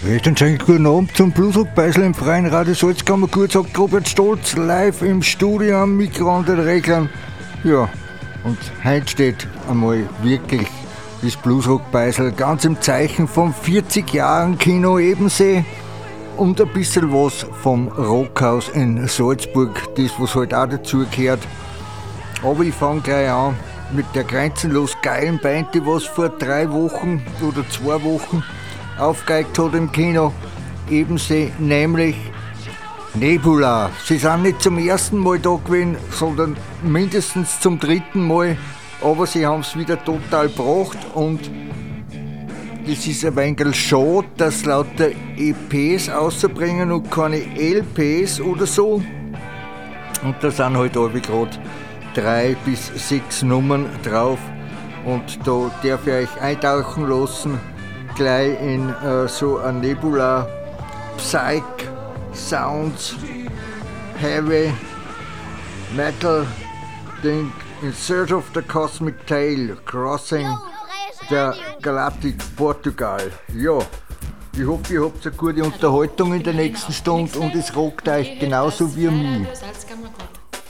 Recht und schönen guten Abend zum Bluesrock-Beisel im Freien Radio Salzkammer. Gut sagt Robert Stolz, live im Studio am Mikro und den Reglern. Ja, und heute steht einmal wirklich das Bluesrock-Beisel ganz im Zeichen von 40 Jahren Kino Ebensee und ein bisschen was vom Rockhaus in Salzburg, das was halt auch dazugehört. Aber ich fange gleich an mit der grenzenlos geilen Band, die was vor 3 Wochen oder 2 Wochen aufgegeigt hat im Kino Ebensee, nämlich Nebula. Sie sind nicht zum ersten Mal da gewesen, sondern mindestens zum 3. Mal, aber sie haben es wieder total gebracht und es ist ein wenig schade, dass sie lauter EPs rausbringen und keine LPs oder so. Und da sind halt alle gerade 3 bis 6 Nummern drauf und da darf ich euch eintauchen lassen, gleich in so ein Nebula, Psych, Sounds, Heavy, Metal, Ding, In Search of the Cosmic Tail, Crossing der Galactic Portugal. Ja, ich hoffe, ihr habt eine gute Unterhaltung in der nächsten Stunde und es rockt euch genauso wie mich.